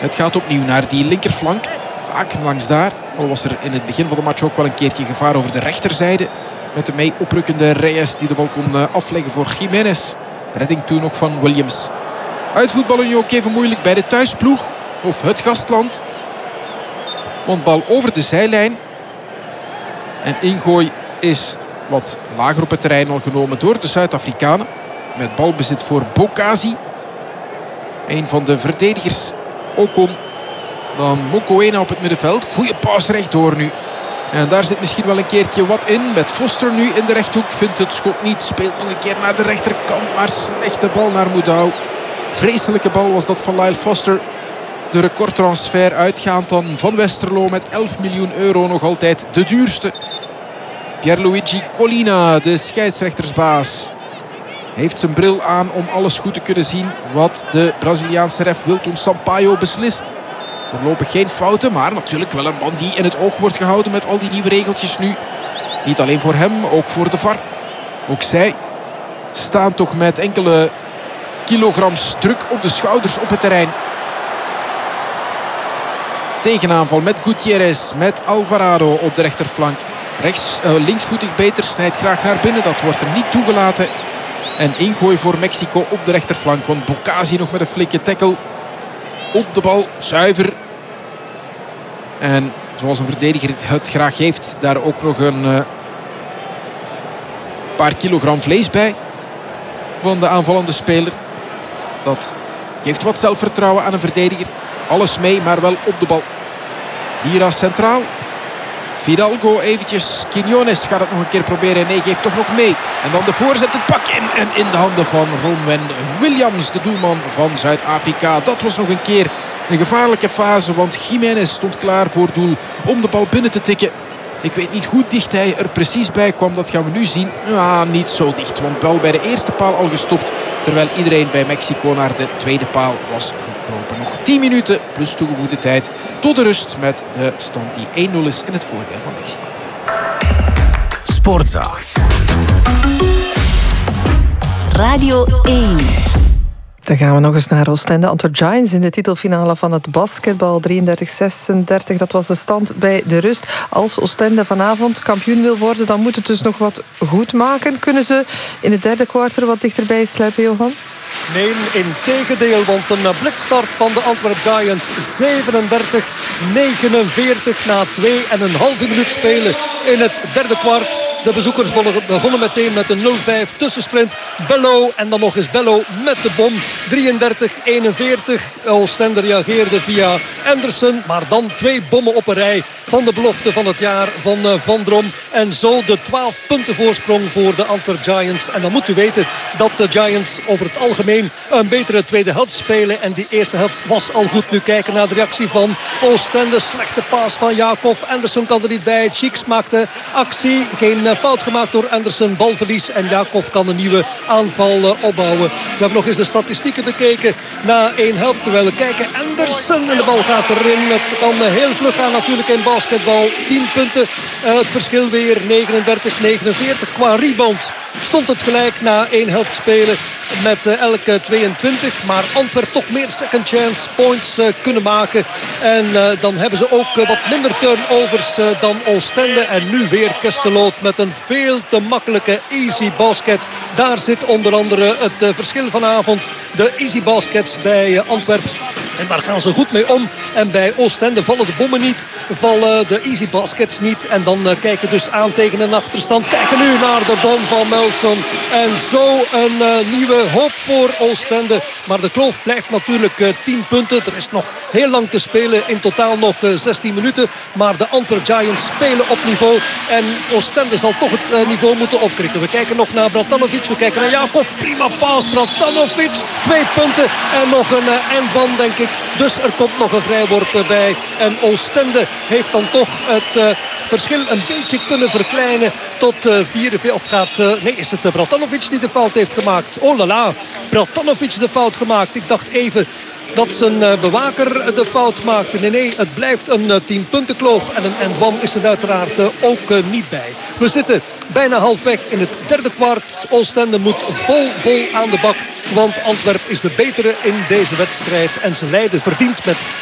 Het gaat opnieuw naar die linkerflank. Vaak langs daar. Al was er in het begin van de match ook wel een keertje gevaar over de rechterzijde. Met de mee oprukkende Reyes die de bal kon afleggen voor Jiménez. Redding toen nog van Williams. Uitvoetballen nu ook even moeilijk bij de thuisploeg. Of het gastland. Want bal over de zijlijn. En ingooi is wat lager op het terrein al genomen door de Zuid-Afrikanen. Met balbezit voor Bokazi. Een van de verdedigers. Ocon. Dan Mokoena op het middenveld. Goeie paas rechtdoor nu. En daar zit misschien wel een keertje wat in. Met Foster nu in de rechthoek. Vindt het schot niet. Speelt nog een keer naar de rechterkant. Maar slechte bal naar Moudou. Vreselijke bal was dat van Lyle Foster. De recordtransfer uitgaand dan van Westerlo met 11 miljoen euro. Nog altijd de duurste. Pierluigi Collina, de scheidsrechtersbaas, heeft zijn bril aan om alles goed te kunnen zien wat de Braziliaanse ref Wilton Sampaio beslist. Voorlopig geen fouten, maar natuurlijk wel een man die in het oog wordt gehouden met al die nieuwe regeltjes nu. Niet alleen voor hem, ook voor de VAR. Ook zij staan toch met enkele kilograms druk op de schouders op het terrein. Tegenaanval met Gutierrez, met Alvarado op de rechterflank. Linksvoetig beter, snijdt graag naar binnen. Dat wordt hem niet toegelaten. En ingooi voor Mexico op de rechterflank. Want Bokazi nog met een flinke tackle op de bal, zuiver. En zoals een verdediger het graag heeft, daar ook nog een paar kilogram vlees bij van de aanvallende speler. Dat geeft wat zelfvertrouwen aan een verdediger. Alles mee, maar wel op de bal. Lira centraal. Fidalgo eventjes. Quiñones gaat het nog een keer proberen. Nee, geeft toch nog mee. En dan de voorzet, het pak in. En in de handen van Ronwen Williams, de doelman van Zuid-Afrika. Dat was nog een keer een gevaarlijke fase. Want Jiménez stond klaar voor doel om de bal binnen te tikken. Ik weet niet hoe dicht hij er precies bij kwam. Dat gaan we nu zien. Ja, niet zo dicht. Want bal bij de eerste paal al gestopt. Terwijl iedereen bij Mexico naar de tweede paal was gekropen. Nog 10 minuten plus toegevoegde tijd tot de rust met de stand die 1-0 is in het voordeel van Mexico. Sportza. Radio 1. Dan gaan we nog eens naar Oostende. Antwerp Giants in de titelfinale van het basketbal 33-36. Dat was de stand bij de rust. Als Oostende vanavond kampioen wil worden, dan moet het dus nog wat goed maken. Kunnen ze in het derde kwartier wat dichterbij sluipen, Johan? Nee, in tegendeel, want een blikstart van de Antwerp Giants. 37-49 na 2,5 minuut spelen in het derde kwart. De bezoekers begonnen meteen met een 0-5 tussensprint. Bello en dan nog eens Bello met de bom. 33-41. Oostende reageerde via Anderson. Maar dan 2 bommen op een rij van de belofte van het jaar van Van Drom. En zo de 12 punten voorsprong voor de Antwerp Giants. En dan moet u weten dat de Giants over het algemeen een betere tweede helft spelen. En die eerste helft was al goed. Nu kijken naar de reactie van Oostende. Slechte paas van Jacob. Anderson kan er niet bij. Cheeks maakte actie. Geen fout gemaakt door Anderson. Balverlies. En Jacob kan een nieuwe aanval opbouwen. We hebben nog eens de statistieken bekeken na 1 helft. Terwijl we kijken. Anderson en de bal gaat erin. Het kan heel vlug gaan natuurlijk in basketbal. 10 punten. Het verschil weer 39-49. Qua rebounds stond het gelijk na 1 helft spelen. Met elke 22. Maar Antwerp toch meer second chance points kunnen maken. En dan hebben ze ook wat minder turnovers dan Oostende. En nu weer Kesteloot met een veel te makkelijke easy basket. Daar zit onder andere het verschil vanavond. De easy baskets bij Antwerp. En daar gaan ze goed mee om. En bij Oostende vallen de bommen niet. Vallen de easy baskets niet. En dan kijken dus aan tegen een achterstand. Kijken nu naar de bom van Melson. En zo een nieuwe hoop voor Oostende. Maar de kloof blijft natuurlijk 10 punten. Er is nog heel lang te spelen. In totaal nog 16 minuten. Maar de Antwerp Giants spelen op niveau. En Oostende zal toch het niveau moeten opkrikken. We kijken nog naar Bratanovic. We kijken naar Jacob. Prima paas. Bratanovic. 2 punten. En nog een eindban, denk ik. Dus er komt nog een vrijworp bij. En Oostende heeft dan toch het verschil een beetje kunnen verkleinen tot 4. Of gaat... nee, is het Bratanovic die de fout heeft gemaakt? Oh la la. Bratanovic de fout gemaakt. Ik dacht even dat zijn bewaker de fout maakte. Nee, het blijft een 10 punten kloof. En een endwan is er uiteraard ook niet bij. We zitten bijna halfweg in het derde kwart. Oostende moet vol aan de bak. Want Antwerp is de betere in deze wedstrijd. En ze leiden verdiend met